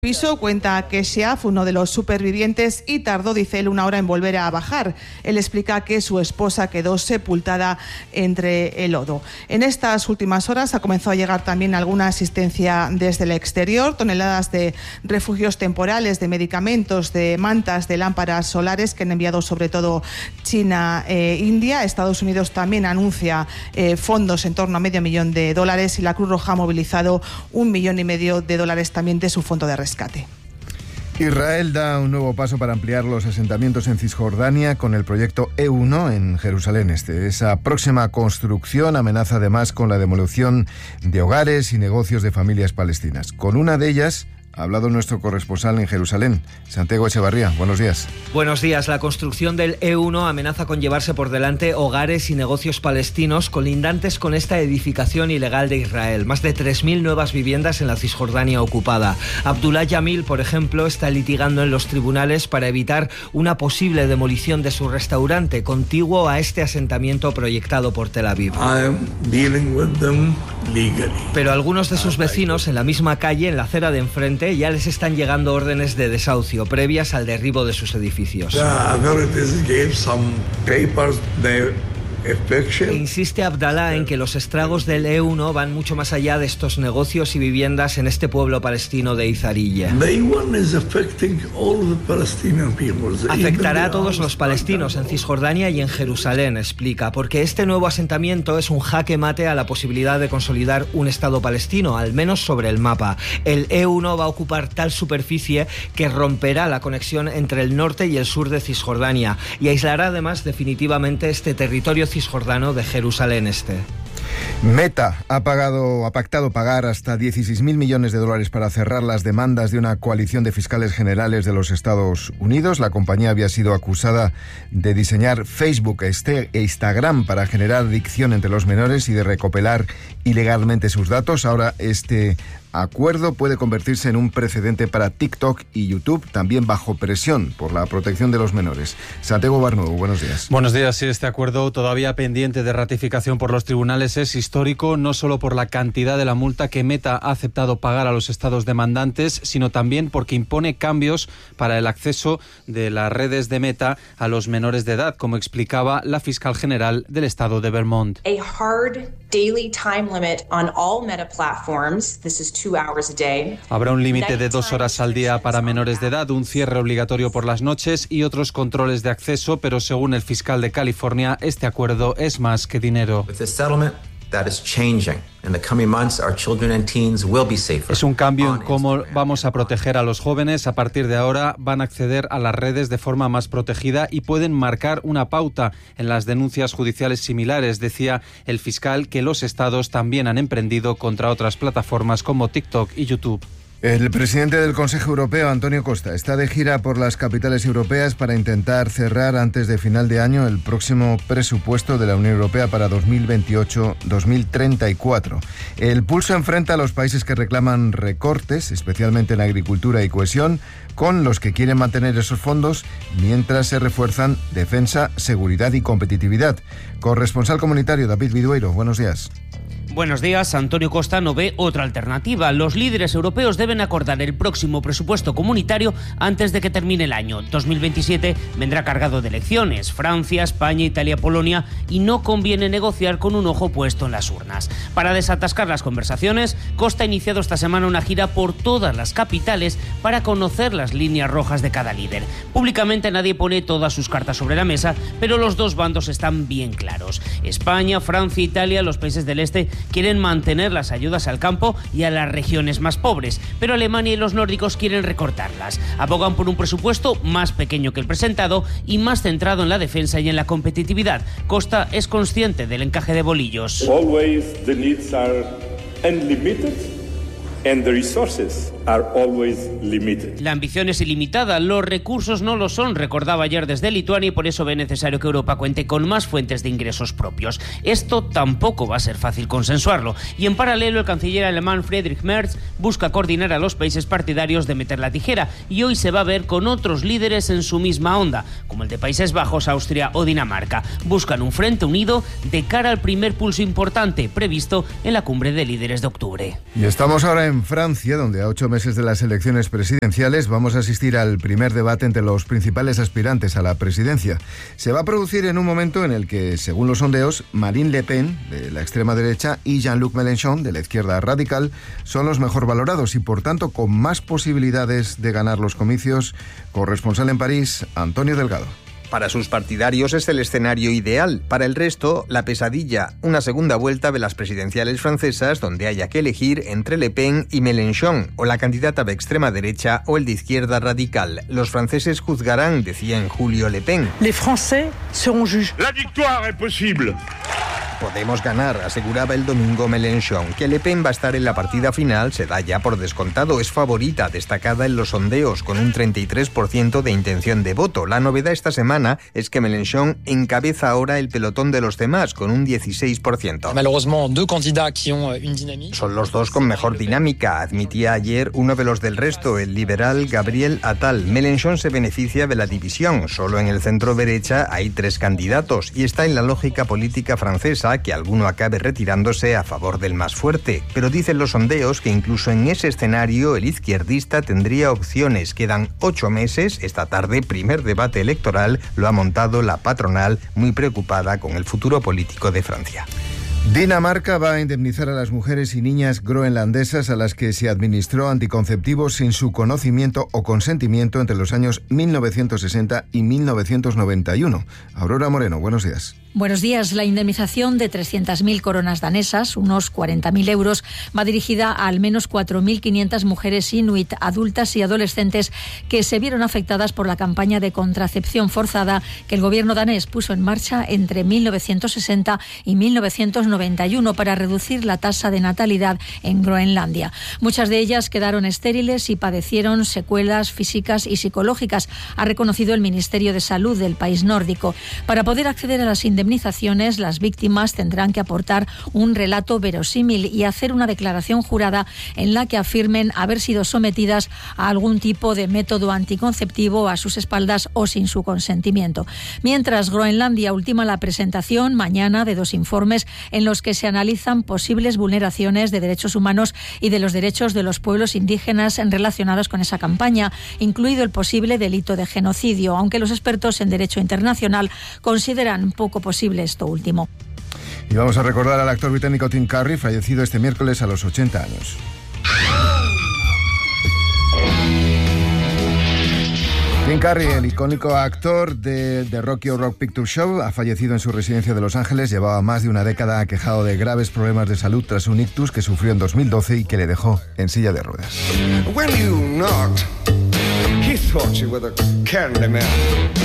Piso cuenta que Shea fue uno de los supervivientes y tardó, dice él, una hora en volver a bajar. Él explica que su esposa quedó sepultada entre el lodo. En estas últimas horas ha comenzado a llegar también alguna asistencia desde el exterior, toneladas de refugios temporales, de medicamentos, de mantas, de lámparas solares que han enviado sobre todo China e India. Estados Unidos también anuncia fondos en torno a $500,000 y la Cruz Roja ha movilizado $1,500,000 también de su fondo de rescate. Israel da un nuevo paso para ampliar los asentamientos en Cisjordania con el proyecto E1 en Jerusalén Este. Esa próxima construcción amenaza además con la demolición de hogares y negocios de familias palestinas. Con una de ellas ha hablado nuestro corresponsal en Jerusalén, Santiago Echevarría. Buenos días. Buenos días. La construcción del E1 amenaza con llevarse por delante hogares y negocios palestinos colindantes con esta edificación ilegal de Israel. Más de 3.000 nuevas viviendas en la Cisjordania ocupada. Abdullah Yamil, por ejemplo, está litigando en los tribunales para evitar una posible demolición de su restaurante contiguo a este asentamiento proyectado por Tel Aviv. Pero algunos de sus vecinos en la misma calle, en la acera de enfrente, ya les están llegando órdenes de desahucio previas al derribo de sus edificios. Insiste Abdallah en que los estragos del E1 van mucho más allá de estos negocios y viviendas en este pueblo palestino de Izarilla. Afectará a todos los palestinos en Cisjordania y en Jerusalén, explica, porque este nuevo asentamiento es un jaque mate a la posibilidad de consolidar un Estado palestino, al menos sobre el mapa. El E1 va a ocupar tal superficie que romperá la conexión entre el norte y el sur de Cisjordania y aislará además definitivamente este territorio cisjordano de Jerusalén Este. Meta ha pactado pagar hasta $16.000 millones para cerrar las demandas de una coalición de fiscales generales de los Estados Unidos. La compañía había sido acusada de diseñar Facebook e Instagram para generar adicción entre los menores y de recopilar ilegalmente sus datos. Ahora este acuerdo puede convertirse en un precedente para TikTok y YouTube, también bajo presión por la protección de los menores. Santiago Barnuevo, buenos días. Buenos días. Sí, este acuerdo, todavía pendiente de ratificación por los tribunales, es histórico, no solo por la cantidad de la multa que Meta ha aceptado pagar a los estados demandantes, sino también porque impone cambios para el acceso de las redes de Meta a los menores de edad, como explicaba la fiscal general del estado de Vermont. A hard daily time limit on all Meta platforms. This is 2 hours a day. Habrá un límite de 2 horas al día para menores de edad, un cierre obligatorio por las noches y otros controles de acceso, pero según el fiscal de California, este acuerdo es más que dinero. Es un cambio en cómo vamos a proteger a los jóvenes. A partir de ahora van a acceder a las redes de forma más protegida y pueden marcar una pauta en las denuncias judiciales similares. Decía el fiscal que los estados también han emprendido contra otras plataformas como TikTok y YouTube. El presidente del Consejo Europeo, Antonio Costa, está de gira por las capitales europeas para intentar cerrar antes de final de año el próximo presupuesto de la Unión Europea para 2028-2034. El pulso enfrenta a los países que reclaman recortes, especialmente en agricultura y cohesión, con los que quieren mantener esos fondos mientras se refuerzan defensa, seguridad y competitividad. Corresponsal comunitario David Vidueiro, buenos días. Buenos días. Antonio Costa no ve otra alternativa. Los líderes europeos deben acordar el próximo presupuesto comunitario antes de que termine el año. 2027 vendrá cargado de elecciones. Francia, España, Italia, Polonia, y no conviene negociar con un ojo puesto en las urnas. Para desatascar las conversaciones, Costa ha iniciado esta semana una gira por todas las capitales para conocer las líneas rojas de cada líder. Públicamente nadie pone todas sus cartas sobre la mesa, pero los dos bandos están bien claros. España, Francia, Italia, los países del este quieren mantener las ayudas al campo y a las regiones más pobres, pero Alemania y los nórdicos quieren recortarlas. Abogan por un presupuesto más pequeño que el presentado y más centrado en la defensa y en la competitividad. Costa es consciente del encaje de bolillos. Always the needs are unlimited and the resources are always limited. La ambición es ilimitada, los recursos no lo son, recordaba ayer desde Lituania, y por eso ve necesario que Europa cuente con más fuentes de ingresos propios. Esto tampoco va a ser fácil consensuarlo, y en paralelo el canciller alemán Friedrich Merz busca coordinar a los países partidarios de meter la tijera, y hoy se va a ver con otros líderes en su misma onda, como el de Países Bajos, Austria o Dinamarca. Buscan un frente unido de cara al primer pulso importante previsto en la cumbre de líderes de octubre. Y estamos ahora en Francia, donde a 8 meses de las elecciones presidenciales, vamos a asistir al primer debate entre los principales aspirantes a la presidencia. Se va a producir en un momento en el que, según los sondeos, Marine Le Pen, de la extrema derecha, y Jean-Luc Mélenchon, de la izquierda radical, son los mejor valorados y, por tanto, con más posibilidades de ganar los comicios. Corresponsal en París, Antonio Delgado. Para sus partidarios es el escenario ideal. Para el resto, la pesadilla, una segunda vuelta de las presidenciales francesas donde haya que elegir entre Le Pen y Mélenchon, o la candidata de extrema derecha o el de izquierda radical. Los franceses juzgarán, decía en julio Le Pen. Les Français seront juges. La victoire est possible. Podemos ganar, aseguraba el domingo Mélenchon. Que Le Pen va a estar en la partida final se da ya por descontado. Es favorita, destacada en los sondeos, con un 33% de intención de voto. La novedad esta semana es que Mélenchon encabeza ahora el pelotón de los demás, con un 16%. Malheureusement, deux candidats qui ont une dynamique. Son los dos con mejor dinámica, admitía ayer uno de los del resto, el liberal Gabriel Attal. Mélenchon se beneficia de la división. Solo en el centro derecha hay 3 candidatos y está en la lógica política francesa que alguno acabe retirándose a favor del más fuerte. Pero dicen los sondeos que incluso en ese escenario el izquierdista tendría opciones. Quedan 8 meses. Esta tarde, primer debate electoral, lo ha montado la patronal, muy preocupada con el futuro político de Francia. Dinamarca va a indemnizar a las mujeres y niñas groenlandesas a las que se administró anticonceptivos sin su conocimiento o consentimiento entre los años 1960 y 1991. Aurora Moreno, buenos días. Buenos días. La indemnización de 300.000 coronas danesas, unos 40.000 euros, va dirigida a al menos 4.500 mujeres inuit, adultas y adolescentes que se vieron afectadas por la campaña de contracepción forzada que el gobierno danés puso en marcha entre 1960 y 1991 para reducir la tasa de natalidad en Groenlandia. Muchas de ellas quedaron estériles y padecieron secuelas físicas y psicológicas, ha reconocido el Ministerio de Salud del país nórdico. Para poder acceder a las indemnizaciones, las víctimas tendrán que aportar un relato verosímil y hacer una declaración jurada en la que afirmen haber sido sometidas a algún tipo de método anticonceptivo a sus espaldas o sin su consentimiento. Mientras, Groenlandia ultima la presentación mañana de 2 informes en los que se analizan posibles vulneraciones de derechos humanos y de los derechos de los pueblos indígenas relacionados con esa campaña, incluido el posible delito de genocidio, aunque los expertos en derecho internacional consideran poco posible esto último. Y vamos a recordar al actor británico Tim Curry, fallecido este miércoles a los 80 años. Tim Curry, el icónico actor de The Rocky Horror Picture Show, ha fallecido en su residencia de Los Ángeles. Llevaba más de una década aquejado de graves problemas de salud tras un ictus que sufrió en 2012 y que le dejó en silla de ruedas.